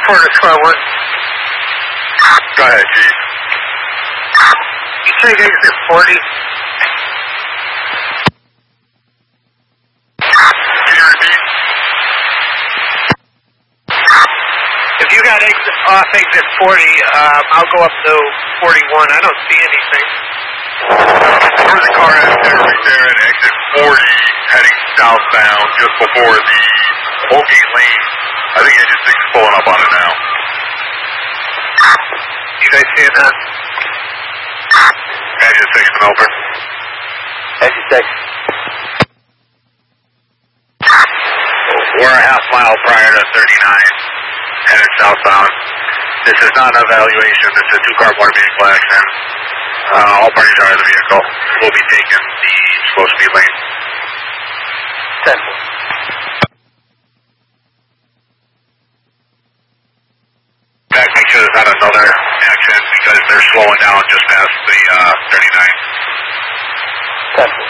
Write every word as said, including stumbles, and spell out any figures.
four to square one. Go ahead, Chief. You take exit forty. Can you repeat? If you got exit off exit forty, um, I'll go up to forty-one. I don't see anything. There was a car accident right there at exit forty, heading southbound, just before the Oldgate Lane. I think engine six is pulling up on it now. You guys seeing that? Engine six been open. Engine six. We're a half mile prior to thirty-nine, headed southbound. This is not an evaluation. This is a two-car motor vehicle accident. Uh, all parties are in the vehicle. We'll be taking the slow speed lane. ten. Back, make sure there's not another accident because they're slowing down just past the uh, thirty-nine. ten.